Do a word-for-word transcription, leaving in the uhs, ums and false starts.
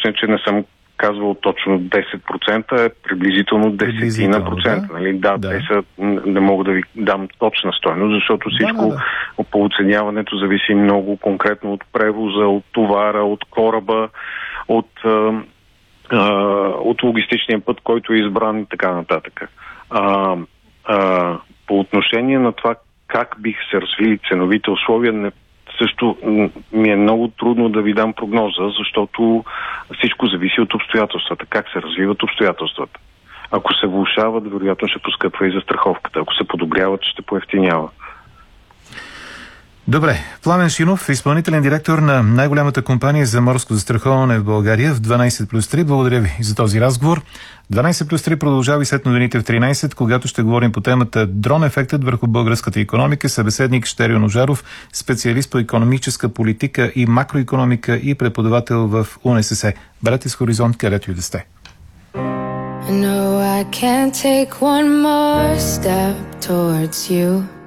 че не съм казвал точно десет процента, е приблизително десет процента. Да, нали? да, да. те са, не мога да ви дам точна стойност, защото всичко да, да, да. по оценяването зависи много конкретно от превоза, от товара, от кораба, от, а, а, от логистичния път, който е избран и така нататък. А, а, по отношение на това как бих се развили ценовите условия, не, също ми е много трудно да ви дам прогноза, защото всичко зависи от обстоятелствата. Как се развиват обстоятелствата. Ако се влошават, вероятно ще поскъпва и застраховката. Ако се подобряват, ще поевтинява. Добре. Пламен Шинов, изпълнителен директор на най-голямата компания за морско застраховане в България в дванайсет плюс три. Благодаря ви за този разговор. дванайсет плюс три продължава и след новините в тринайсет, когато ще говорим по темата дрон ефектът върху българската икономика. Събеседник Щерьо Ножаров, специалист по икономическа политика и макроикономика и преподавател в УНСС. Бъдете с Хоризонт, където и да сте. No, I can't take one more step towards you.